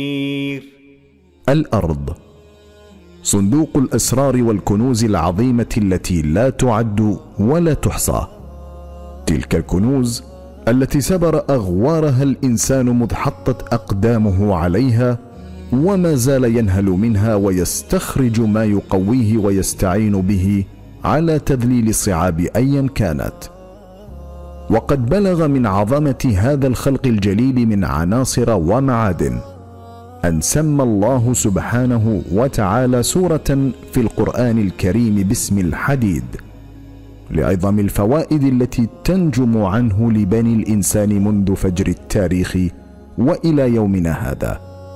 الأرض صندوق الأسرار والكنوز العظيمة التي لا تعد ولا تحصى. تلك الكنوز التي سبر أغوارها الإنسان مذ حطت أقدامه عليها، وما زال ينهل منها ويستخرج ما يقويه ويستعين به على تذليل الصعاب أيا كانت. وقد بلغ من عظمة هذا الخلق الجليل من عناصر ومعادن أن سمى الله سبحانه وتعالى سورة في القرآن الكريم باسم الحديد، لعظم الفوائد التي تنجم عنه لبني الإنسان منذ فجر التاريخ وإلى يومنا هذا.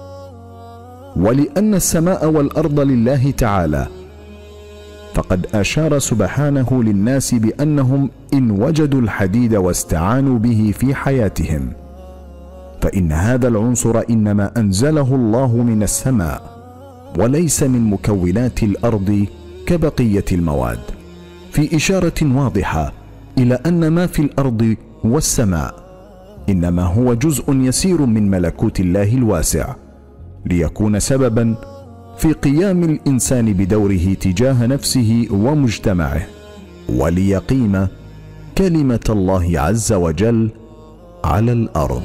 ولأن السماء والأرض لله تعالى، فقد أشار سبحانه للناس بأنهم إن وجدوا الحديد واستعانوا به في حياتهم، فإن هذا العنصر إنما أنزله الله من السماء وليس من مكونات الأرض كبقية المواد، في إشارة واضحة إلى أن ما في الأرض والسماء إنما هو جزء يسير من ملكوت الله الواسع، ليكون سببا في قيام الإنسان بدوره تجاه نفسه ومجتمعه، وليقيم كلمة الله عز وجل على الأرض.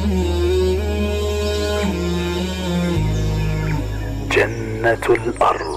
جنة الأرض.